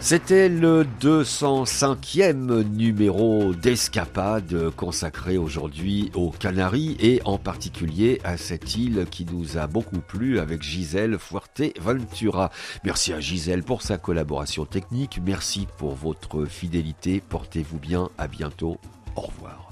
C'était le 205e numéro d'Escapade consacré aujourd'hui aux Canaries et en particulier à cette île qui nous a beaucoup plu avec Gisèle Fuerteventura. Merci à Gisèle pour sa collaboration technique. Merci pour votre fidélité. Portez-vous bien. À bientôt. Au revoir.